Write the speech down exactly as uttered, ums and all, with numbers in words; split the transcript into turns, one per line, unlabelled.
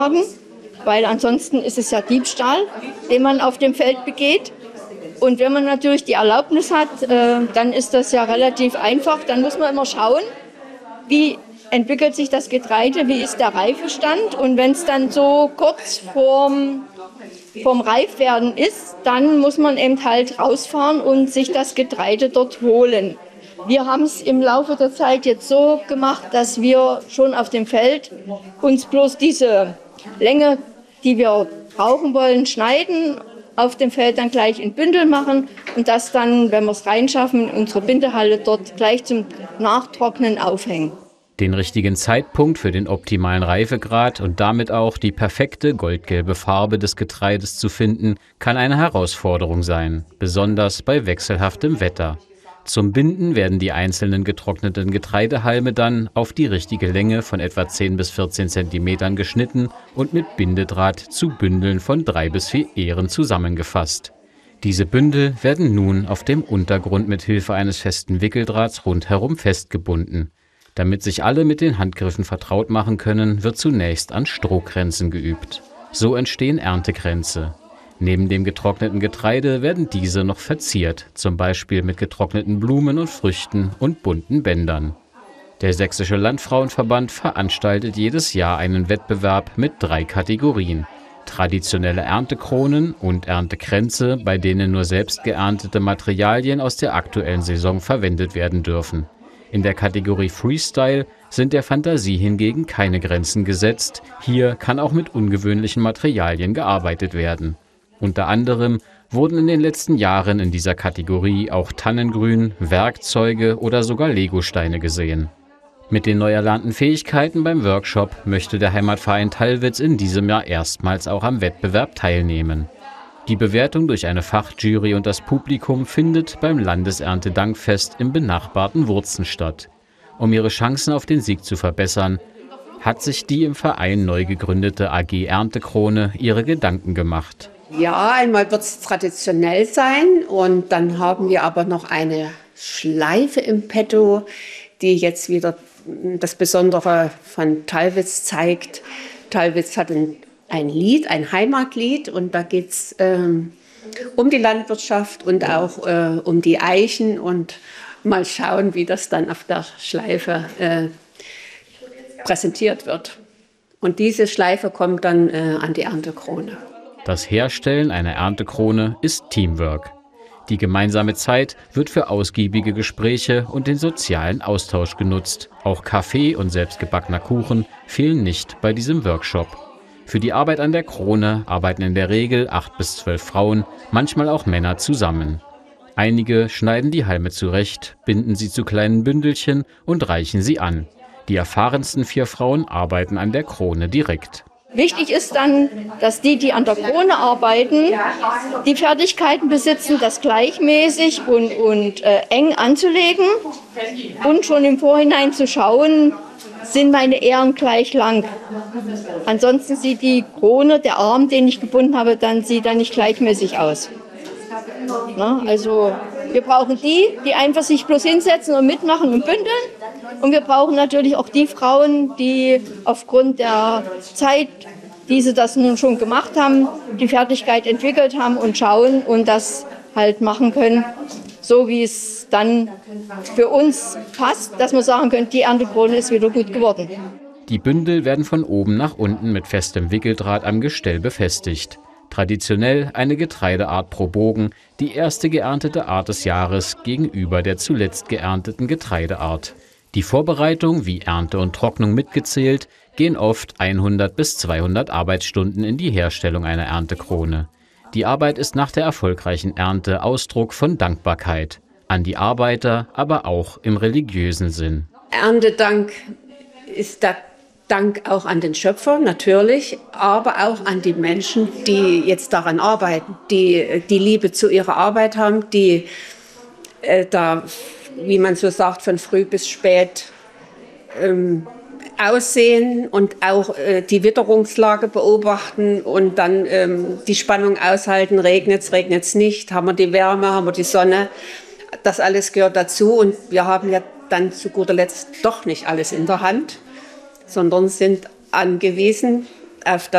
haben, weil ansonsten ist es ja Diebstahl, den man auf dem Feld begeht. Und wenn man natürlich die Erlaubnis hat, äh, dann ist das ja relativ einfach. Dann muss man immer schauen, wie entwickelt sich das Getreide, wie ist der Reifestand. Und wenn es dann so kurz vorm, vorm Reifwerden ist, dann muss man eben halt rausfahren und sich das Getreide dort holen. Wir haben es im Laufe der Zeit jetzt so gemacht, dass wir schon auf dem Feld uns bloß diese Länge, die wir brauchen wollen, schneiden, auf dem Feld dann gleich in Bündel machen und das dann, wenn wir es reinschaffen, in unsere Bindehalle dort gleich zum Nachtrocknen aufhängen.
Den richtigen Zeitpunkt für den optimalen Reifegrad und damit auch die perfekte goldgelbe Farbe des Getreides zu finden, kann eine Herausforderung sein, besonders bei wechselhaftem Wetter. Zum Binden werden die einzelnen getrockneten Getreidehalme dann auf die richtige Länge von etwa zehn bis vierzehn Zentimetern geschnitten und mit Bindedraht zu Bündeln von drei bis vier Ähren zusammengefasst. Diese Bündel werden nun auf dem Untergrund mit Hilfe eines festen Wickeldrahts rundherum festgebunden. Damit sich alle mit den Handgriffen vertraut machen können, wird zunächst an Strohkränzen geübt. So entstehen Erntekränze. Neben dem getrockneten Getreide werden diese noch verziert, zum Beispiel mit getrockneten Blumen und Früchten und bunten Bändern. Der Sächsische Landfrauenverband veranstaltet jedes Jahr einen Wettbewerb mit drei Kategorien: traditionelle Erntekronen und Erntekränze, bei denen nur selbst geerntete Materialien aus der aktuellen Saison verwendet werden dürfen. In der Kategorie Freestyle sind der Fantasie hingegen keine Grenzen gesetzt. Hier kann auch mit ungewöhnlichen Materialien gearbeitet werden. Unter anderem wurden in den letzten Jahren in dieser Kategorie auch Tannengrün, Werkzeuge oder sogar Legosteine gesehen. Mit den neu erlernten Fähigkeiten beim Workshop möchte der Heimatverein Tallwitz in diesem Jahr erstmals auch am Wettbewerb teilnehmen. Die Bewertung durch eine Fachjury und das Publikum findet beim Landeserntedankfest im benachbarten Wurzen statt. Um ihre Chancen auf den Sieg zu verbessern, hat sich die im Verein neu gegründete A G Erntekrone ihre Gedanken gemacht.
Ja, einmal wird es traditionell sein und dann haben wir aber noch eine Schleife im Petto, die jetzt wieder das Besondere von Tallwitz zeigt. Tallwitz hat ein, ein Lied, ein Heimatlied und da geht es ähm, um die Landwirtschaft und auch äh, um die Eichen und mal schauen, wie das dann auf der Schleife äh, präsentiert wird. Und diese Schleife kommt dann äh, an die Erntekrone.
Das Herstellen einer Erntekrone ist Teamwork. Die gemeinsame Zeit wird für ausgiebige Gespräche und den sozialen Austausch genutzt. Auch Kaffee und selbstgebackener Kuchen fehlen nicht bei diesem Workshop. Für die Arbeit an der Krone arbeiten in der Regel acht bis zwölf Frauen, manchmal auch Männer zusammen. Einige schneiden die Halme zurecht, binden sie zu kleinen Bündelchen und reichen sie an. Die erfahrensten vier Frauen arbeiten an der Krone direkt.
Wichtig ist dann, dass die, die an der Krone arbeiten, die Fertigkeiten besitzen, das gleichmäßig und, und äh, eng anzulegen und schon im Vorhinein zu schauen, sind meine Ähren gleich lang. Ansonsten sieht die Krone, der Arm, den ich gebunden habe, dann sieht dann nicht gleichmäßig aus. Na, also wir brauchen die, die einfach sich bloß hinsetzen und mitmachen und bündeln. Und wir brauchen natürlich auch die Frauen, die aufgrund der Zeit, die sie das nun schon gemacht haben, die Fertigkeit entwickelt haben und schauen und das halt machen können, so wie es dann für uns passt, dass wir sagen können, die Erntekrone ist wieder gut geworden.
Die Bündel werden von oben nach unten mit festem Wickeldraht am Gestell befestigt. Traditionell eine Getreideart pro Bogen, die erste geerntete Art des Jahres gegenüber der zuletzt geernteten Getreideart. Die Vorbereitung, wie Ernte und Trocknung mitgezählt, gehen oft hundert bis zweihundert Arbeitsstunden in die Herstellung einer Erntekrone. Die Arbeit ist nach der erfolgreichen Ernte Ausdruck von Dankbarkeit. An die Arbeiter, aber auch im religiösen Sinn.
Erntedank ist der Dank auch an den Schöpfer, natürlich, aber auch an die Menschen, die jetzt daran arbeiten, die die Liebe zu ihrer Arbeit haben, die äh, da, wie man so sagt, von früh bis spät ähm, aussehen und auch äh, die Witterungslage beobachten und dann ähm, die Spannung aushalten, regnet es, regnet es nicht, haben wir die Wärme, haben wir die Sonne, das alles gehört dazu und wir haben ja dann zu guter Letzt doch nicht alles in der Hand, sondern sind angewiesen auf das